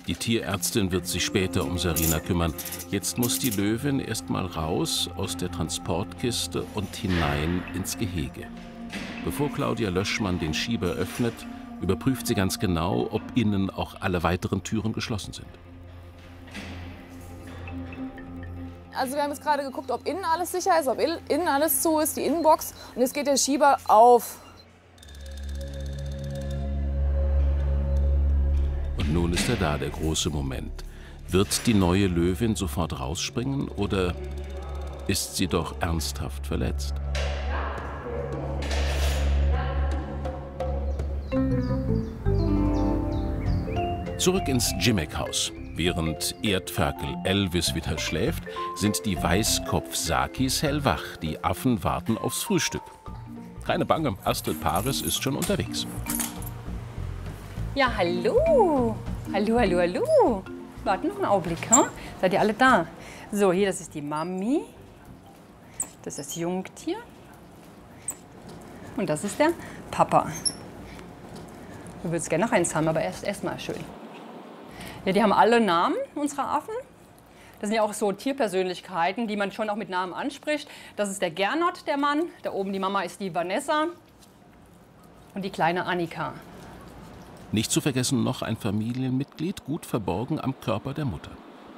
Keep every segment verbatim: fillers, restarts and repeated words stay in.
Die Tierärztin wird sich später um Sarina kümmern. Jetzt muss die Löwin erst mal raus aus der Transportkiste und hinein ins Gehege. Bevor Claudia Löschmann den Schieber öffnet, überprüft sie ganz genau, ob innen auch alle weiteren Türen geschlossen sind. Also wir haben jetzt gerade geguckt, ob innen alles sicher ist, ob innen alles zu ist, die Innenbox. Und jetzt geht der Schieber auf. Und nun ist er da, der große Moment. Wird die neue Löwin sofort rausspringen oder ist sie doch ernsthaft verletzt? Zurück ins Jimmick-Haus. Während Erdferkel Elvis wieder schläft, sind die Weißkopf-Sakis hellwach. Die Affen warten aufs Frühstück. Keine Bange, Astrid Paris ist schon unterwegs. Ja, hallo. Hallo, hallo, hallo. Warte noch einen Augenblick, hm? Seid ihr alle da? So, hier, das ist die Mami. Das ist das Jungtier. Und das ist der Papa. Du würdest gerne noch eins haben, aber erst erst mal schön. Ja, die haben alle Namen, unsere Affen. Das sind ja auch so Tierpersönlichkeiten, die man schon auch mit Namen anspricht. Das ist der Gernot, der Mann. Da oben die Mama ist die Vanessa. Und die kleine Annika. Nicht zu vergessen noch ein Familienmitglied, gut verborgen am Körper der Mutter.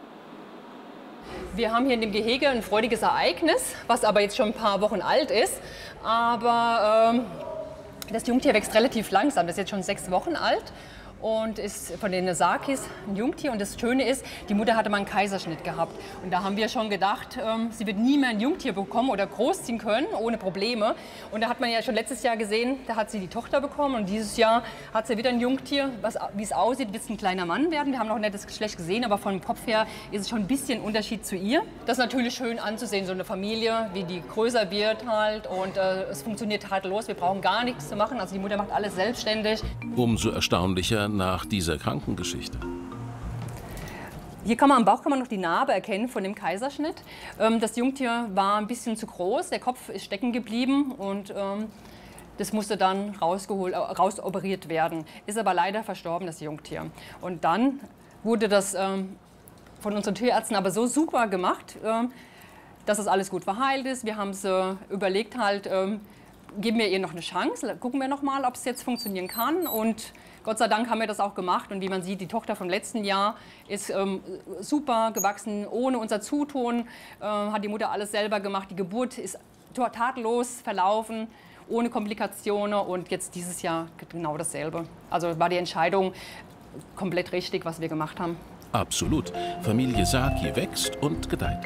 Wir haben hier in dem Gehege ein freudiges Ereignis, was aber jetzt schon ein paar Wochen alt ist. Aber ähm, das Jungtier wächst relativ langsam. Das ist jetzt schon sechs Wochen alt und ist von den Sakis ein Jungtier. Und das Schöne ist, die Mutter hatte mal einen Kaiserschnitt gehabt. Und da haben wir schon gedacht, ähm, sie wird nie mehr ein Jungtier bekommen oder großziehen können, ohne Probleme. Und da hat man ja schon letztes Jahr gesehen, da hat sie die Tochter bekommen. Und dieses Jahr hat sie wieder ein Jungtier. Was, wie es aussieht, wird es ein kleiner Mann werden. Wir haben noch nicht das Geschlecht gesehen, aber vom Kopf her ist es schon ein bisschen Unterschied zu ihr. Das ist natürlich schön anzusehen, so eine Familie, wie die größer wird halt. Und äh, es funktioniert tadellos. Wir brauchen gar nichts zu machen. Also die Mutter macht alles selbstständig. Umso erstaunlicher nach dieser Krankengeschichte. Hier kann man am Bauch kann man noch die Narbe erkennen von dem Kaiserschnitt. Ähm, das Jungtier war ein bisschen zu groß, der Kopf ist stecken geblieben und ähm, das musste dann rausgeholt, rausoperiert werden. Ist aber leider verstorben, das Jungtier. Und dann wurde das ähm, von unseren Tierärzten aber so super gemacht, ähm, dass das alles gut verheilt ist. Wir haben es äh, überlegt halt, ähm, geben wir ihr noch eine Chance, gucken wir noch mal, ob es jetzt funktionieren kann. Und Gott sei Dank haben wir das auch gemacht. Und wie man sieht, die Tochter vom letzten Jahr ist ähm, super gewachsen, ohne unser Zutun. Äh, hat die Mutter alles selber gemacht. Die Geburt ist tadellos verlaufen, ohne Komplikationen. Und jetzt dieses Jahr genau dasselbe. Also war die Entscheidung komplett richtig, was wir gemacht haben. Absolut. Familie Saki wächst und gedeiht.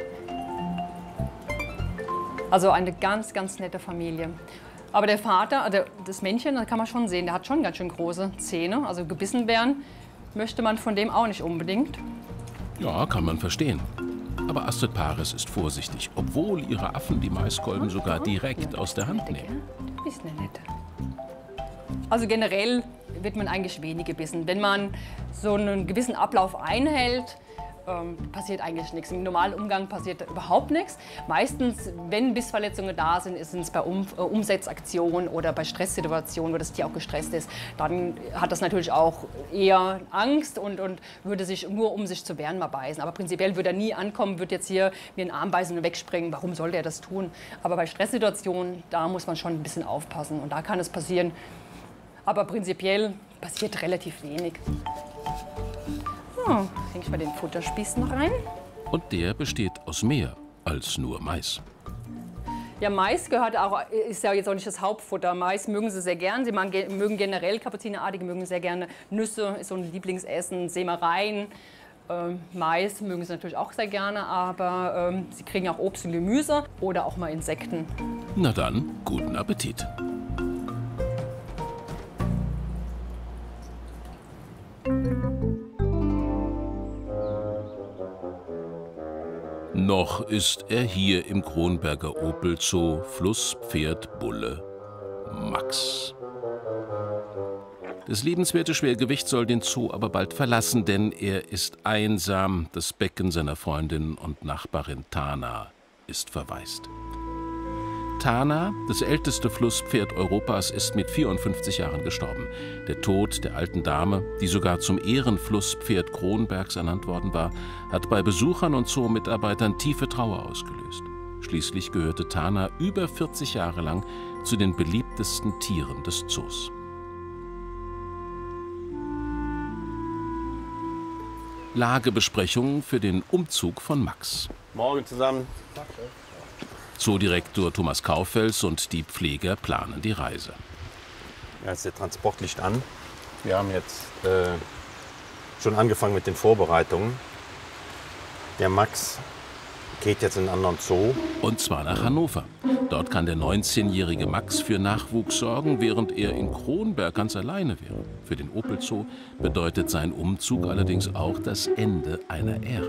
Also eine ganz, ganz nette Familie. Aber der Vater, also das Männchen, da kann man schon sehen, der hat schon ganz schön große Zähne. Also gebissen werden möchte man von dem auch nicht unbedingt. Ja, kann man verstehen. Aber Astrid Paris ist vorsichtig, obwohl ihre Affen die Maiskolben sogar direkt aus der Hand nehmen. Du bist eine nette. Also generell wird man eigentlich wenig gebissen. Wenn man so einen gewissen Ablauf einhält, ähm, passiert eigentlich nichts. Im normalen Umgang passiert überhaupt nichts. Meistens, wenn Bissverletzungen da sind, sind es bei um äh, Umsetzaktionen oder bei Stresssituationen, wo das Tier auch gestresst ist. Dann hat das natürlich auch eher Angst und, und würde sich nur, um sich zu wehren, mal beißen. Aber prinzipiell würde er nie ankommen, würde jetzt hier mir einen Arm beißen und wegspringen. Warum sollte er das tun? Aber bei Stresssituationen, da muss man schon ein bisschen aufpassen. Und da kann es passieren. Aber prinzipiell passiert relativ wenig. Oh, hänge ich mal den Futterspieß noch rein. Und der besteht aus mehr als nur Mais. Ja, Mais gehört auch, ist ja jetzt auch nicht das Hauptfutter. Mais mögen sie sehr gern. Sie mögen generell Kapuzinerartige, mögen sehr gerne Nüsse, ist so ein Lieblingsessen, Sämereien. Ähm, Mais mögen sie natürlich auch sehr gerne, aber ähm, sie kriegen auch Obst und Gemüse oder auch mal Insekten. Na dann, guten Appetit. Noch ist er hier im Kronberger Opel Zoo, Flusspferd Bulle Max. Das liebenswerte Schwergewicht soll den Zoo aber bald verlassen, denn er ist einsam. Das Becken seiner Freundin und Nachbarin Tana ist verwaist. Tana, das älteste Flusspferd Europas, ist mit vierundfünfzig Jahren gestorben. Der Tod der alten Dame, die sogar zum Ehrenflusspferd Kronbergs ernannt worden war, hat bei Besuchern und Zoo-Mitarbeitern tiefe Trauer ausgelöst. Schließlich gehörte Tana über vierzig Jahre lang zu den beliebtesten Tieren des Zoos. Lagebesprechung für den Umzug von Max. Morgen zusammen. Zoodirektor Thomas Kaufels und die Pfleger planen die Reise. Ja, jetzt ist der Transportlicht an. Wir haben jetzt äh, schon angefangen mit den Vorbereitungen. Der Max geht jetzt in einen anderen Zoo. Und zwar nach Hannover. Dort kann der neunzehnjährige Max für Nachwuchs sorgen, während er in Kronberg ganz alleine wäre. Für den Opel Zoo bedeutet sein Umzug allerdings auch das Ende einer Ära.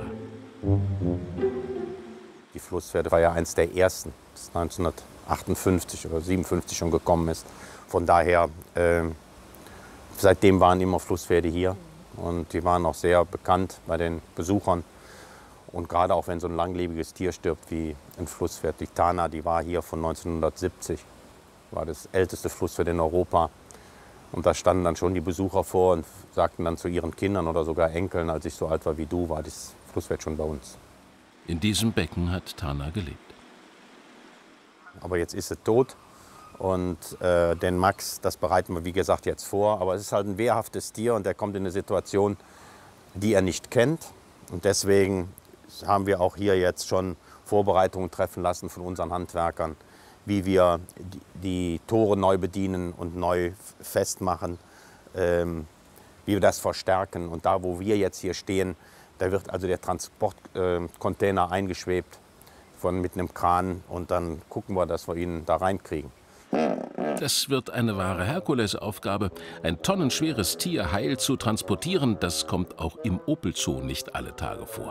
Die Flusspferde war ja eins der ersten, das neunzehnhundertachtundfünfzig oder siebenundfünfzig schon gekommen ist. Von daher, äh, seitdem waren immer Flusspferde hier. Und die waren auch sehr bekannt bei den Besuchern. Und gerade auch wenn so ein langlebiges Tier stirbt wie ein Flusspferd, die Tana, die war hier von neunzehnhundertsiebzig, war das älteste Flusspferd in Europa. Und da standen dann schon die Besucher vor und sagten dann zu ihren Kindern oder sogar Enkeln, als ich so alt war wie du, war das Flusspferd schon bei uns. In diesem Becken hat Tana gelebt. Aber jetzt ist sie tot und äh, den Max, das bereiten wir wie gesagt jetzt vor. Aber es ist halt ein wehrhaftes Tier und er kommt in eine Situation, die er nicht kennt. Und deswegen haben wir auch hier jetzt schon Vorbereitungen treffen lassen von unseren Handwerkern, wie wir die, die Tore neu bedienen und neu festmachen, ähm, wie wir das verstärken. Und da, wo wir jetzt hier stehen, da wird also der Transportcontainer äh, eingeschwebt von, mit einem Kran und dann gucken wir, dass wir ihn da reinkriegen. Das wird eine wahre Herkulesaufgabe. Ein tonnenschweres Tier heil zu transportieren, das kommt auch im Opel Zoo nicht alle Tage vor.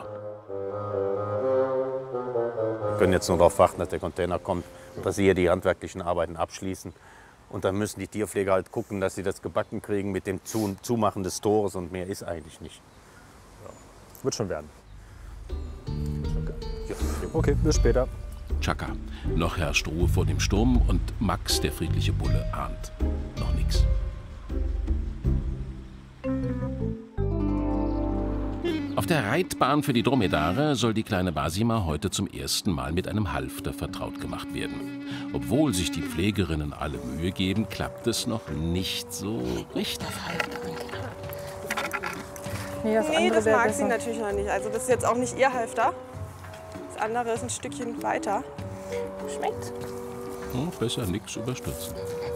Wir können jetzt nur darauf warten, dass der Container kommt, dass sie hier die handwerklichen Arbeiten abschließen. Und dann müssen die Tierpfleger halt gucken, dass sie das gebacken kriegen mit dem Zumachen des Tores und mehr ist eigentlich nicht. Ja. Wird schon werden. Okay, bis später. Chaka. Noch herrscht Ruhe vor dem Sturm und Max, der friedliche Bulle, ahnt noch nichts. Auf der Reitbahn für die Dromedare soll die kleine Basima heute zum ersten Mal mit einem Halfter vertraut gemacht werden. Obwohl sich die Pflegerinnen alle Mühe geben, klappt es noch nicht so richtig. Nee, das, nee, das mag sie besser. natürlich noch nicht. Also das ist jetzt auch nicht ihr Halfter. Das andere ist ein Stückchen weiter. Schmeckt. Hm, besser nichts überstürzen.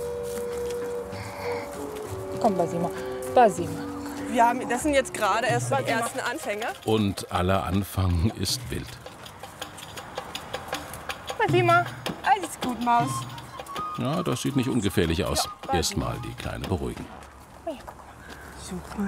Komm, Basima. Basima. Wir haben, das sind jetzt gerade erst so die ersten Anfänge. Und aller Anfang ist wild. Basima. Alles gut, Maus. Ja, das sieht nicht ungefährlich aus. Erstmal die Kleine beruhigen. Super.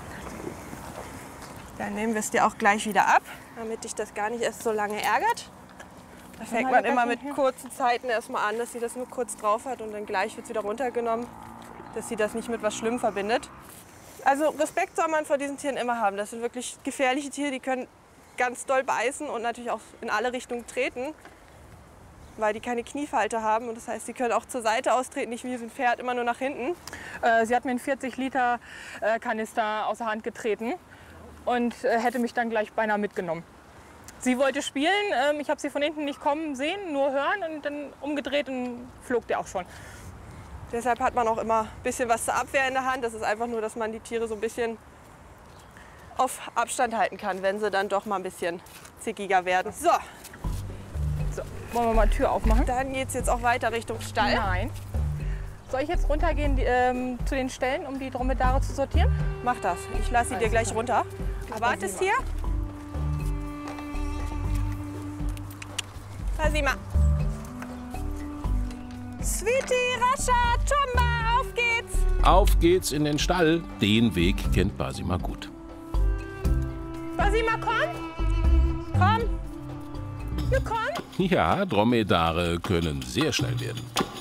Dann nehmen wir es dir auch gleich wieder ab, damit dich das gar nicht erst so lange ärgert. Da fängt man immer mit kurzen Zeiten erstmal an, dass sie das nur kurz drauf hat und dann gleich wird es wieder runtergenommen, dass sie das nicht mit was Schlimm verbindet. Also Respekt soll man vor diesen Tieren immer haben. Das sind wirklich gefährliche Tiere, die können ganz doll beißen und natürlich auch in alle Richtungen treten, weil die keine Kniefalte haben. Und das heißt, sie können auch zur Seite austreten, nicht wie ein Pferd, immer nur nach hinten. Äh, sie hat mir einen vierzig Liter äh, Kanister aus der Hand getreten und äh, hätte mich dann gleich beinahe mitgenommen. Sie wollte spielen, ähm, ich habe sie von hinten nicht kommen sehen, nur hören und dann umgedreht und flog der auch schon. Deshalb hat man auch immer ein bisschen was zur Abwehr in der Hand. Das ist einfach nur, dass man die Tiere so ein bisschen auf Abstand halten kann, wenn sie dann doch mal ein bisschen zickiger werden. So, So, wollen wir mal Tür aufmachen? dann geht es jetzt auch weiter Richtung Stall. Nein. Soll ich jetzt runtergehen die, ähm, zu den Ställen, um die Dromedare zu sortieren? Mach das. Ich lasse sie dir gleich runter. Wartest hier? Basima. Sweetie, Rascha, Tomba, auf geht's! Auf geht's in den Stall. Den Weg kennt Basima gut. Basima, komm! Komm! Ja, komm! Ja, Dromedare können sehr schnell werden.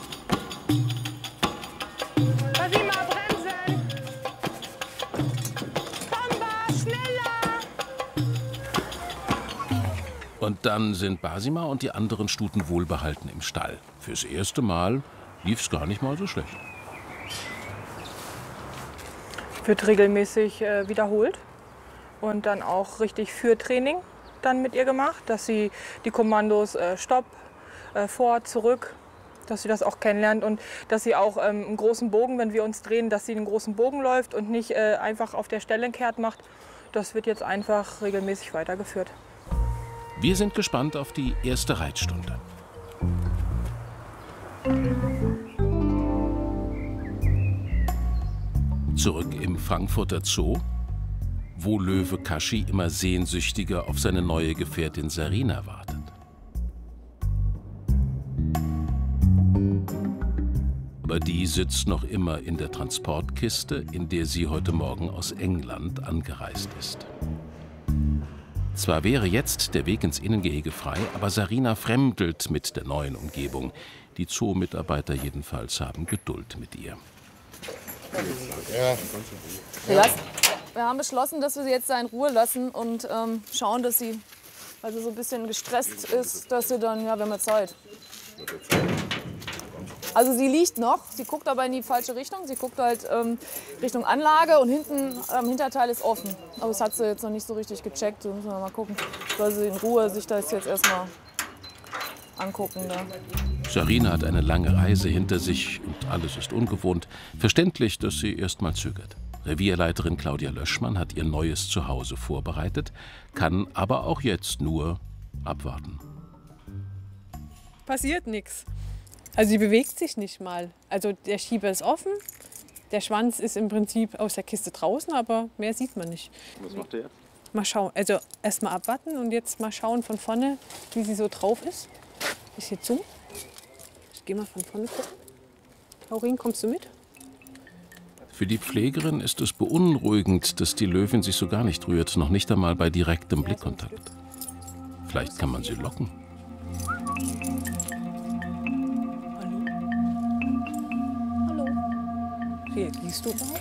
Basima, bremsen! Tomba, schneller! Und dann sind Basima und die anderen Stuten wohlbehalten im Stall. Fürs erste Mal lief's gar nicht mal so schlecht. Wird regelmäßig äh, wiederholt und dann auch richtig Führtraining dann mit ihr gemacht, dass sie die Kommandos äh, Stopp, äh, vor, zurück, dass sie das auch kennenlernt und dass sie auch ähm, einen großen Bogen, wenn wir uns drehen, dass sie einen großen Bogen läuft und nicht äh, einfach auf der Stelle kehrt macht. Das wird jetzt einfach regelmäßig weitergeführt. Wir sind gespannt auf die erste Reitstunde. Zurück im Frankfurter Zoo, wo Löwe Kashi immer sehnsüchtiger auf seine neue Gefährtin Sarina wartet. Aber die sitzt noch immer in der Transportkiste, in der sie heute Morgen aus England angereist ist. Zwar wäre jetzt der Weg ins Innengehege frei, aber Sarina fremdelt mit der neuen Umgebung. Die Zoo-Mitarbeiter jedenfalls haben Geduld mit ihr. Ja. Wir haben beschlossen, dass wir sie jetzt da in Ruhe lassen und ähm, schauen, dass sie, weil sie so ein bisschen gestresst ist, dass sie dann, ja, wir haben ja Zeit. Also sie liegt noch, sie guckt aber in die falsche Richtung. Sie guckt halt ähm, Richtung Anlage und hinten am ähm, Hinterteil ist offen. Aber das hat sie jetzt noch nicht so richtig gecheckt. So müssen wir mal gucken. Soll sie in Ruhe sich das jetzt erstmal angucken. Da. Sarina hat eine lange Reise hinter sich und alles ist ungewohnt. Verständlich, dass sie erst mal zögert. Revierleiterin Claudia Löschmann hat ihr neues Zuhause vorbereitet, kann aber auch jetzt nur abwarten. Passiert nichts. Also sie bewegt sich nicht mal. Also der Schieber ist offen, der Schwanz ist im Prinzip aus der Kiste draußen, aber mehr sieht man nicht. Was macht er jetzt? Mal schauen, also erst mal abwarten und jetzt mal schauen von vorne, wie sie so drauf ist. Ist hier zu. Ich gehe mal von vorne gucken. Taurin, kommst du mit? Für die Pflegerin ist es beunruhigend, dass die Löwin sich so gar nicht rührt, noch nicht einmal bei direktem Blickkontakt. Vielleicht kann man sie locken. Reagierst du überhaupt?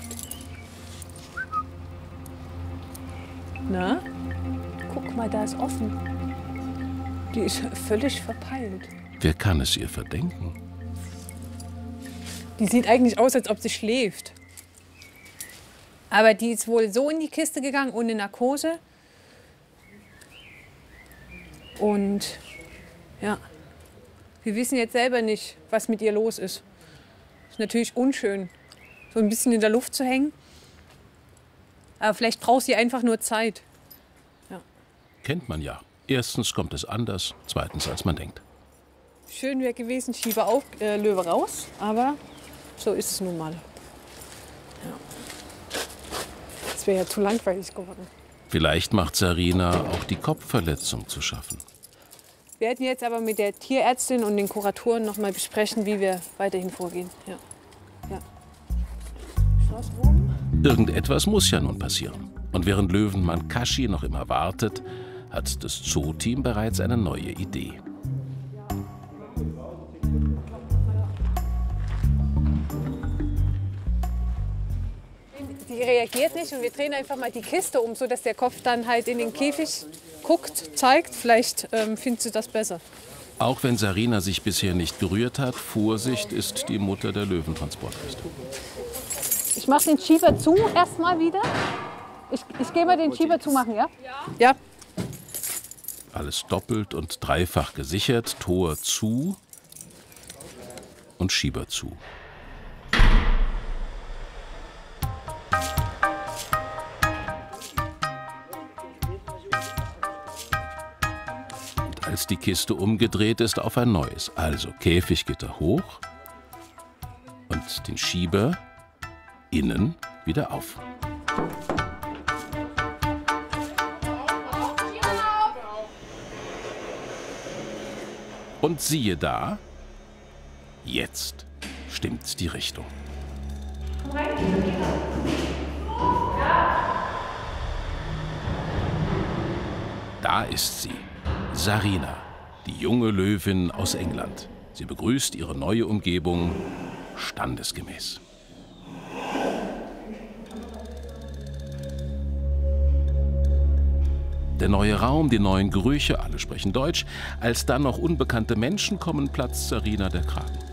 Na? Guck mal, da ist offen. Die ist völlig verpeilt. Wer kann es ihr verdenken? Die sieht eigentlich aus, als ob sie schläft. Aber die ist wohl so in die Kiste gegangen, ohne Narkose. Und ja, wir wissen jetzt selber nicht, was mit ihr los ist. Ist natürlich unschön, so ein bisschen in der Luft zu hängen. Aber vielleicht braucht sie einfach nur Zeit. Ja. Kennt man ja. Erstens kommt es anders, zweitens als man denkt. Schön wäre gewesen, Schieber auf, äh, Löwe raus, aber so ist es nun mal. Ja. Das wäre ja zu langweilig geworden. Vielleicht macht Sarina auch die Kopfverletzung zu schaffen. Wir werden jetzt aber mit der Tierärztin und den Kuratoren noch mal besprechen, wie wir weiterhin vorgehen. Ja. Ja. Schloss oben. Irgendetwas muss ja nun passieren. Und während Löwenmann Kashi noch immer wartet, hat das Zoo-Team bereits eine neue Idee. Die reagiert nicht und wir drehen einfach mal die Kiste um, sodass der Kopf dann halt in den Käfig guckt, zeigt. Vielleicht ähm, findet sie das besser. Auch wenn Sarina sich bisher nicht gerührt hat, Vorsicht ist die Mutter der Löwentransportkiste. Ich mache den Schieber zu erstmal wieder. Ich, ich gehe mal den Schieber zumachen, ja? Ja. Alles doppelt und dreifach gesichert, Tor zu und Schieber zu. Und als die Kiste umgedreht ist, auf ein neues. Also Käfiggitter hoch und den Schieber innen wieder auf. Und siehe da, jetzt stimmt die Richtung. Da ist sie, Sarina, die junge Löwin aus England. Sie begrüßt ihre neue Umgebung standesgemäß. Der neue Raum, die neuen Gerüche, alle sprechen Deutsch. Als dann noch unbekannte Menschen kommen, platzt Sarina der Kragen.